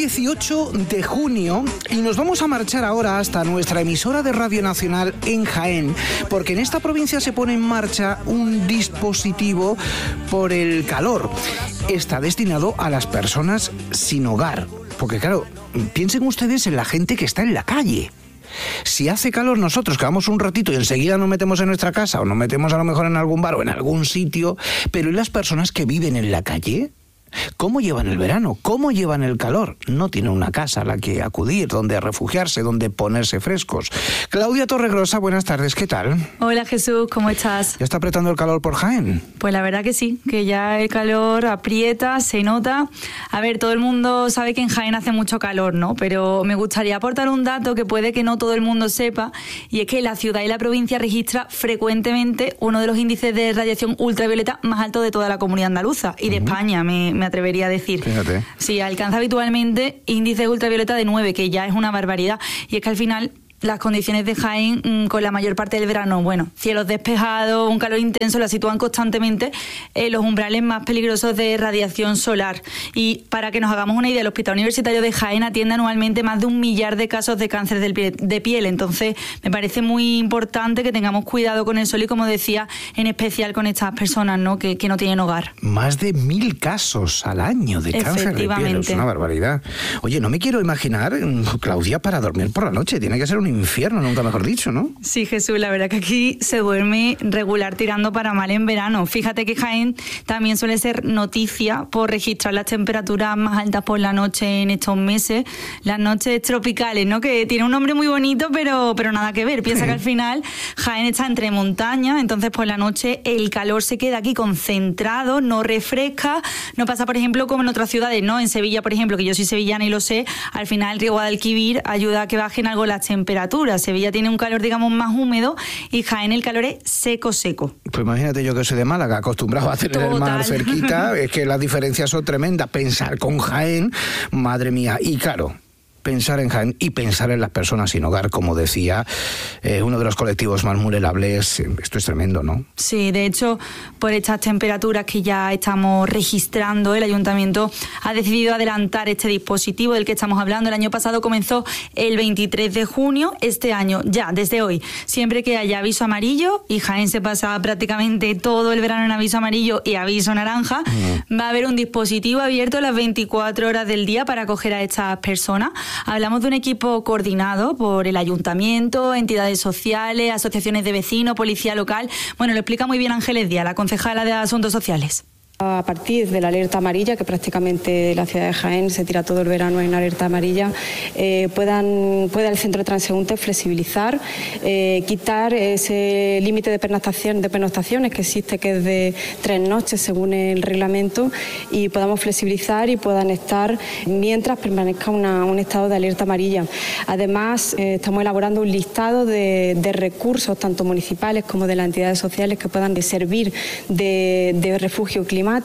18 de junio y nos vamos a marchar ahora hasta nuestra emisora de Radio Nacional en Jaén, porque en esta provincia se pone en marcha un dispositivo por el calor. Está destinado a las personas sin hogar, porque claro, piensen ustedes en la gente que está en la calle. Si hace calor, nosotros quedamos un ratito y enseguida nos metemos en nuestra casa o nos metemos a lo mejor en algún bar o en algún sitio, pero ¿y las personas que viven en la calle? ¿Cómo llevan el verano? ¿Cómo llevan el calor? No tienen una casa a la que acudir, donde refugiarse, donde ponerse frescos. Claudia Torregrosa, buenas tardes, ¿qué tal? Hola Jesús, ¿cómo estás? ¿Ya está apretando el calor por Jaén? Pues la verdad que sí, que ya el calor aprieta, se nota. A ver, todo el mundo sabe que en Jaén hace mucho calor, ¿no? Pero me gustaría aportar un dato que puede que no todo el mundo sepa, y es que la ciudad y la provincia registra frecuentemente uno de los índices de radiación ultravioleta más altos de toda la comunidad andaluza y de España, me atrevería a decir. Fíjate. Sí, alcanza habitualmente índice ultravioleta de 9, que ya es una barbaridad. Y es que al final las condiciones de Jaén con la mayor parte del verano, bueno, cielos despejados, un calor intenso, la sitúan constantemente en los umbrales más peligrosos de radiación solar. Y para que nos hagamos una idea, el Hospital Universitario de Jaén atiende anualmente más de 1 millar de casos de cáncer de piel. Entonces, me parece muy importante que tengamos cuidado con el sol y, como decía, en especial con estas personas, ¿no?, que no tienen hogar. Más de 1.000 casos al año de cáncer de piel, es una barbaridad. Oye, no me quiero imaginar, Claudia, para dormir por la noche, tiene que ser un infierno, nunca mejor dicho, ¿no? Sí, Jesús, la verdad que aquí se duerme regular tirando para mal en verano. Fíjate que Jaén también suele ser noticia por registrar las temperaturas más altas por la noche en estos meses, las noches tropicales, ¿no?, que tiene un nombre muy bonito, pero nada que ver. Piensa que al final Jaén está entre montañas, entonces por la noche el calor se queda aquí concentrado, no refresca, no pasa, por ejemplo, como en otras ciudades, ¿no? En Sevilla, por ejemplo, que yo soy sevillana y lo sé, al final el río Guadalquivir ayuda a que bajen algo las temperaturas. Sevilla tiene un calor, digamos, más húmedo, y Jaén el calor es seco. Pues imagínate, yo que soy de Málaga, acostumbrado a tener el mar cerquita, es que las diferencias son tremendas. Pensar con Jaén, madre mía, y claro, pensar en Jaén y pensar en las personas sin hogar, como decía uno de los colectivos más vulnerables, esto es tremendo, ¿no? Sí, de hecho, por estas temperaturas que ya estamos registrando, el Ayuntamiento ha decidido adelantar este dispositivo del que estamos hablando. El año pasado comenzó el 23 de junio, este año ya, desde hoy, siempre que haya aviso amarillo, y Jaén se pasa prácticamente todo el verano en aviso amarillo y aviso naranja, va a haber un dispositivo abierto las 24 horas del día para acoger a estas personas. Hablamos de un equipo coordinado por el Ayuntamiento, entidades sociales, asociaciones de vecinos, policía local. Bueno, lo explica muy bien Ángeles Díaz, la concejala de Asuntos Sociales. A partir de la alerta amarilla, que prácticamente la ciudad de Jaén se tira todo el verano en alerta amarilla, pueda el centro de transeúntes flexibilizar, quitar ese límite de pernoctaciones que existe, que es de 3 noches según el reglamento, y podamos flexibilizar y puedan estar mientras permanezca un estado de alerta amarilla. Además, estamos elaborando un listado de recursos, tanto municipales como de las entidades sociales, que puedan servir de refugio climático,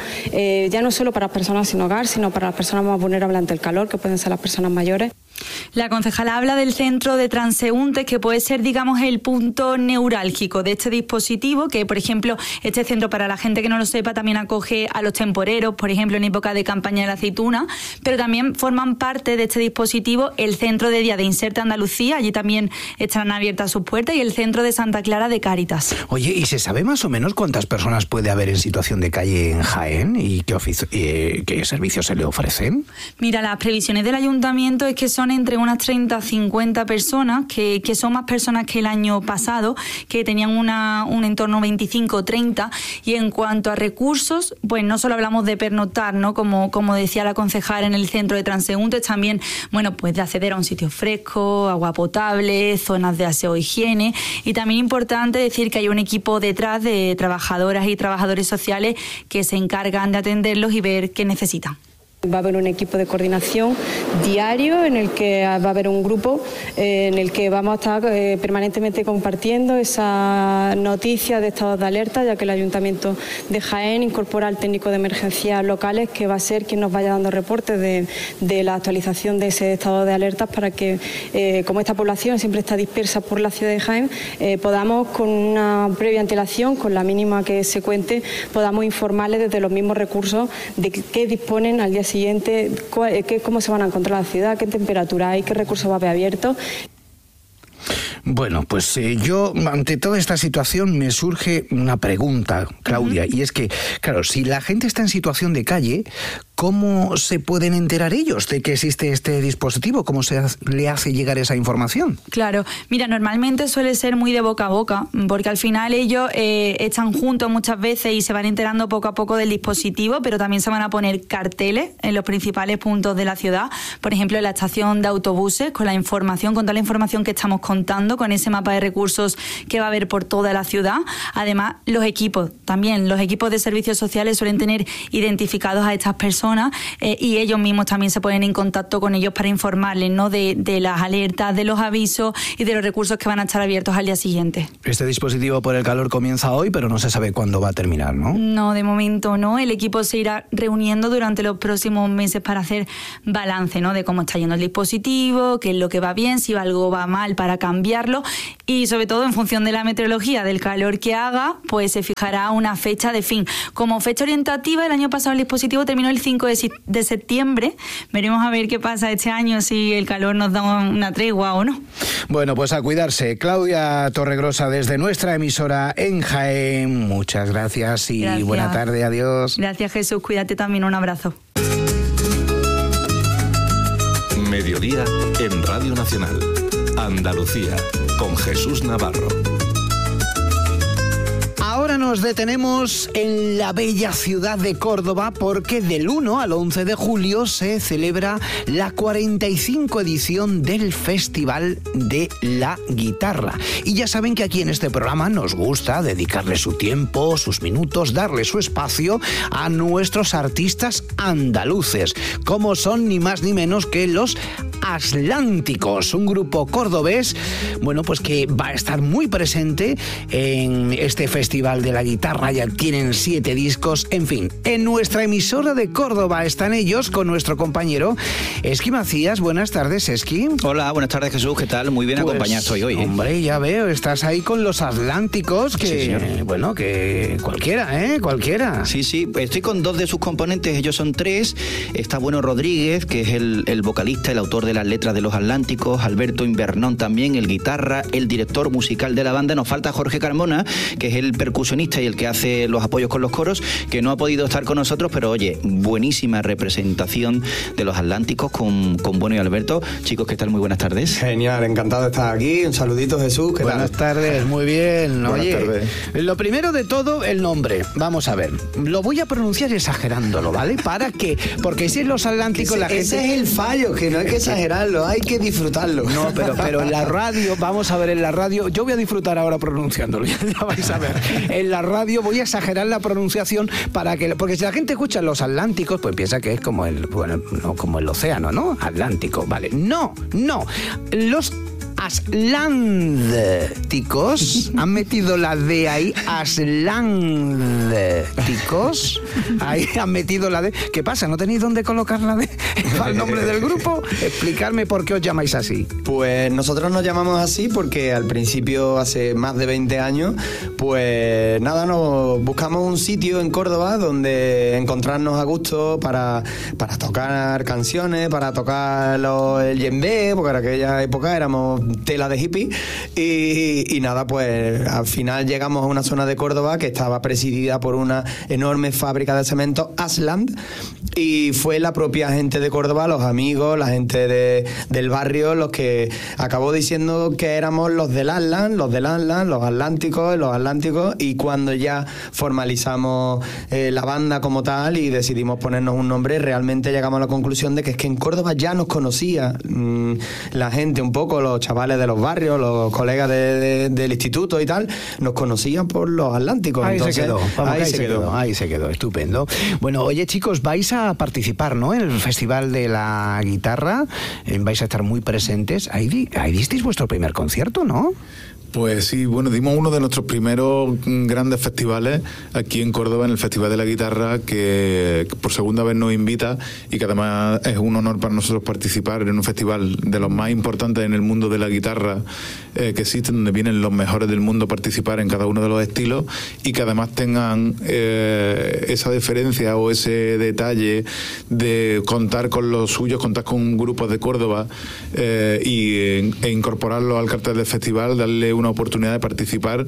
ya no solo para las personas sin hogar, sino para las personas más vulnerables ante el calor, que pueden ser las personas mayores. La concejala habla del centro de transeúntes, que puede ser, digamos, el punto neurálgico de este dispositivo, que, por ejemplo, este centro, para la gente que no lo sepa, también acoge a los temporeros, por ejemplo, en época de campaña de la aceituna, pero también forman parte de este dispositivo el Centro de Día de Inserta Andalucía, allí también estarán abiertas sus puertas, y el Centro de Santa Clara de Cáritas. Oye, ¿y se sabe más o menos cuántas personas puede haber en situación de calle en Jaén y qué servicios se le ofrecen? Mira, las previsiones del Ayuntamiento es que son entre unas 30 a 50 personas, que son más personas que el año pasado, que tenían un entorno 25 o 30. Y en cuanto a recursos, pues no solo hablamos de pernoctar, ¿no?, como decía la concejala, en el centro de transeúntes, también, bueno, pues de acceder a un sitio fresco, agua potable, zonas de aseo e higiene. Y también importante decir que hay un equipo detrás de trabajadoras y trabajadores sociales que se encargan de atenderlos y ver qué necesitan. Va a haber un equipo de coordinación diario en el que va a haber un grupo en el que vamos a estar permanentemente compartiendo esa noticia de estados de alerta, ya que el Ayuntamiento de Jaén incorpora al técnico de emergencias locales, que va a ser quien nos vaya dando reportes de la actualización de ese estado de alerta, para que, como esta población siempre está dispersa por la ciudad de Jaén, podamos, con una previa antelación, con la mínima que se cuente, podamos informarles desde los mismos recursos de qué disponen al día siguiente, cómo se van a encontrar la ciudad, qué temperatura hay, qué recursos va a haber abiertos. Bueno, pues yo, ante toda esta situación, me surge una pregunta, Claudia, y es que, claro, si la gente está en situación de calle, ¿cómo se pueden enterar ellos de que existe este dispositivo? ¿Cómo se le hace llegar esa información? Claro, mira, normalmente suele ser muy de boca a boca, porque al final ellos están juntos muchas veces y se van enterando poco a poco del dispositivo, pero también se van a poner carteles en los principales puntos de la ciudad, por ejemplo, en la estación de autobuses, con la información, con toda la información que estamos contando, con ese mapa de recursos que va a haber por toda la ciudad. Además, los equipos de servicios sociales suelen tener identificados a estas personas y ellos mismos también se ponen en contacto con ellos para informarles, ¿no?, de las alertas, de los avisos y de los recursos que van a estar abiertos al día siguiente. Este dispositivo por el calor comienza hoy, pero no se sabe cuándo va a terminar, ¿no? No, de momento no. El equipo se irá reuniendo durante los próximos meses para hacer balance, ¿no?, de cómo está yendo el dispositivo, qué es lo que va bien, si algo va mal para cambiarlo, y sobre todo en función de la meteorología, del calor que haga, pues se fijará una fecha de fin. Como fecha orientativa, el año pasado el dispositivo terminó el 5 de septiembre. Veremos a ver qué pasa este año, si el calor nos da una tregua o no. Bueno, pues a cuidarse. Claudia Torregrosa, desde nuestra emisora en Jaén, muchas gracias y gracias. Buena tarde, adiós. Gracias, Jesús, cuídate también, un abrazo. Mediodía en Radio Nacional. Andalucía, con Jesús Navarro. Ahora nos detenemos en la bella ciudad de Córdoba porque del 1 al 11 de julio se celebra la 45 edición del Festival de la Guitarra. Y ya saben que aquí en este programa nos gusta dedicarle su tiempo, sus minutos, darle su espacio a nuestros artistas andaluces, como son ni más ni menos que los Aslánticos, un grupo cordobés, bueno, pues que va a estar muy presente en este Festival de la Guitarra. Ya tienen 7 discos, en fin, en nuestra emisora de Córdoba están ellos con nuestro compañero Esqui Macías. Buenas tardes, Esqui. Hola, buenas tardes, Jesús, ¿qué tal? Muy bien acompañado estoy hoy. Hombre, ya veo, estás ahí con los Aslánticos, que sí, bueno, que cualquiera. Sí, estoy con 2 de sus componentes, ellos son 3. Está Bueno Rodríguez, que es el vocalista, el autor de las letras de los Atlánticos, Alberto Invernón también, el guitarra, el director musical de la banda. Nos falta Jorge Carmona, que es el percusionista y el que hace los apoyos con los coros, que no ha podido estar con nosotros, pero oye, buenísima representación de los Atlánticos con Bueno y Alberto. Chicos, ¿qué tal? Muy buenas tardes. Genial, encantado de estar aquí. Un saludito, Jesús. ¿Qué buenas tal? Tardes, muy bien. Buenas tardes. Lo primero de todo, el nombre. Vamos a ver, lo voy a pronunciar exagerándolo, ¿vale? ¿Para qué? Porque si en los Atlánticos la gente... Ese es el fallo, que no hay que exagerarlo, hay que disfrutarlo. No, pero en la radio, vamos a ver, en la radio, yo voy a disfrutar ahora pronunciándolo, ya vais a ver. En la radio voy a exagerar la pronunciación porque si la gente escucha los Atlánticos, pues piensa que es como como el océano, ¿no? Atlántico, vale. No. Los Aslánticos, han metido la D ahí, Aslánticos, ahí han metido la D. ¿Qué pasa? ¿No tenéis dónde colocar la D para el nombre del grupo? Explicarme por qué os llamáis así. Pues nosotros nos llamamos así porque al principio, hace más de 20 años, pues nada, nos buscamos un sitio en Córdoba donde encontrarnos a gusto para tocar canciones, para tocar el djembe, porque en aquella época éramos tela de hippie y nada, pues al final llegamos a una zona de Córdoba que estaba presidida por una enorme fábrica de cemento, Asland, y fue la propia gente de Córdoba, los amigos, la gente del barrio, los que acabó diciendo que éramos los del Asland, los Atlánticos, y cuando ya formalizamos la banda como tal y decidimos ponernos un nombre, realmente llegamos a la conclusión de que es que en Córdoba ya nos conocía la gente un poco, los chavales de los barrios, los colegas del instituto y tal, nos conocían por los Atlánticos. Ahí entonces, ahí se quedó, estupendo. Bueno, oye chicos, vais a participar, ¿no?, en el Festival de la Guitarra, vais a estar muy presentes. Ahí disteis vuestro primer concierto, ¿no? Pues sí, bueno, dimos uno de nuestros primeros grandes festivales aquí en Córdoba, en el Festival de la Guitarra, que por segunda vez nos invita y que además es un honor para nosotros participar en un festival de los más importantes en el mundo de la guitarra que existen, donde vienen los mejores del mundo a participar en cada uno de los estilos y que además tengan esa deferencia o ese detalle de contar con los suyos, contar con grupos de Córdoba e incorporarlos al cartel del festival, darle una oportunidad de participar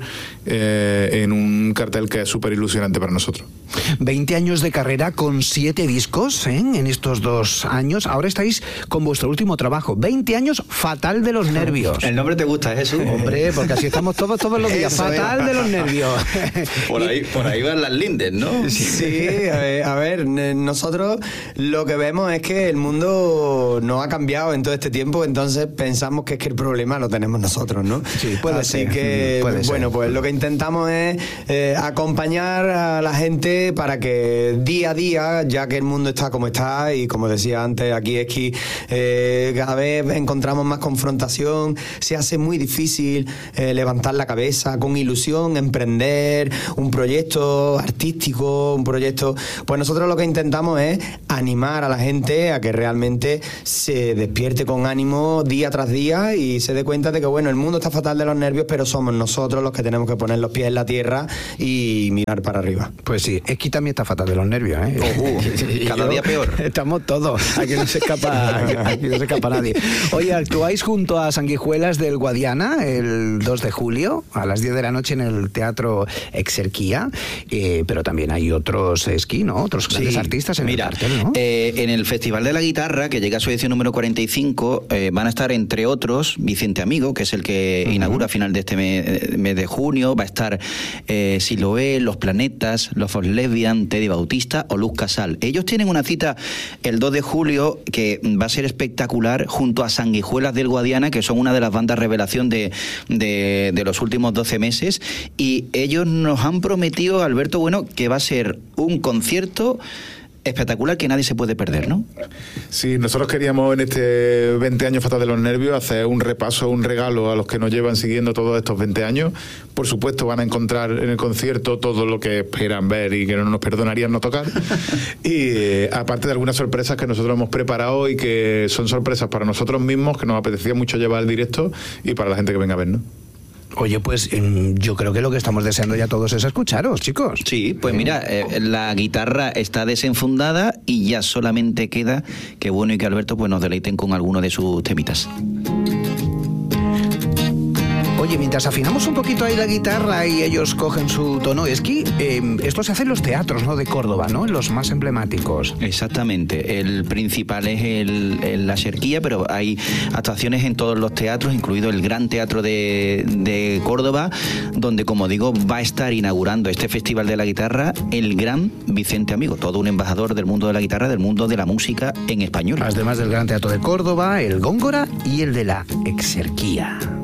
en un cartel que es súper ilusionante para nosotros. 20 años de carrera con 7 discos en estos 2 años. Ahora estáis con vuestro último trabajo. 20 años, Fatal de los Nervios. ¿El nombre te gusta, Jesús? Hombre, porque así estamos todos los días. Eso Fatal de los Nervios. Por ahí van las lindes, ¿no? Sí, a ver, nosotros lo que vemos es que el mundo no ha cambiado en todo este tiempo, entonces pensamos que es que el problema lo tenemos nosotros, ¿no? Sí, puede Así ser. que, bueno, pues lo que intentamos es acompañar a la gente para que día a día, ya que el mundo está como está, y como decía antes, aquí es que cada vez encontramos más confrontación, se hace muy difícil levantar la cabeza con ilusión, emprender un proyecto artístico, un proyecto... Pues nosotros lo que intentamos es animar a la gente a que realmente se despierte con ánimo día tras día y se dé cuenta de que, bueno, el mundo está fatal de los nervios, pero somos nosotros los que tenemos que poner los pies en la tierra y mirar para arriba. Pues sí, es que también está fatal de los nervios, ¿eh? Cada día peor. Estamos todos, aquí no se escapa nadie. Oye, actuáis junto a Sanguijuelas del Guadiana el 2 de julio a las 10 de la noche en el Teatro Exerquía, pero también hay otros ¿no? Otros grandes artistas en el cartel, ¿no? En el Festival de la Guitarra, que llega a su edición número 45, van a estar, entre otros, Vicente Amigo, que es el que inaugura a final de este mes de junio, va a estar Siloé, Los Planetas, Los Fox Lesbian, Teddy Bautista o Luz Casal. Ellos tienen una cita el 2 de julio que va a ser espectacular junto a Sanguijuelas del Guadiana, que son una de las bandas revelación de los últimos 12 meses, y ellos nos han prometido, Alberto, bueno, que va a ser un concierto espectacular que nadie se puede perder, ¿no? Sí, nosotros queríamos en este 20 años Fatal de los Nervios hacer un repaso, un regalo a los que nos llevan siguiendo todos estos 20 años. Por supuesto van a encontrar en el concierto todo lo que esperan ver y que no nos perdonarían no tocar. Y aparte de algunas sorpresas que nosotros hemos preparado y que son sorpresas para nosotros mismos, que nos apetecía mucho llevar al directo, y para la gente que venga a vernos. Oye, pues yo creo que lo que estamos deseando ya todos es escucharos, chicos. Sí, pues mira, la guitarra está desenfundada y ya solamente queda que Bueno y que Alberto pues nos deleiten con alguno de sus temitas. Oye, mientras afinamos un poquito ahí la guitarra y ellos cogen su tono esquí, esto se hace en los teatros, ¿no?, de Córdoba, ¿no?, en los más emblemáticos. Exactamente, el principal es la Xerquía, pero hay actuaciones en todos los teatros, incluido el Gran Teatro de Córdoba, donde, como digo, va a estar inaugurando este Festival de la Guitarra el gran Vicente Amigo, todo un embajador del mundo de la guitarra, del mundo de la música en español. Además del Gran Teatro de Córdoba, el Góngora y el de la Exerquía.